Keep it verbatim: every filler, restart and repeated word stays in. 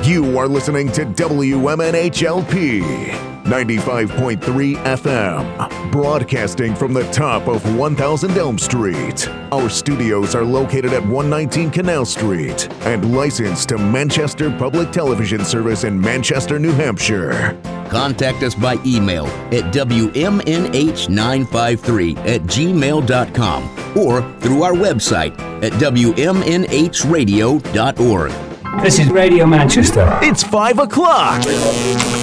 You are listening to W M N H L P ninety-five point three F M, broadcasting from the top of one thousand Elm Street. Our studios are located at one nineteen Canal Street and licensed to Manchester Public Television Service in Manchester, New Hampshire. Contact us by email at W M N H nine five three at gmail dot com or through our website at W M N H radio dot org. This is Radio Manchester. It's five o'clock.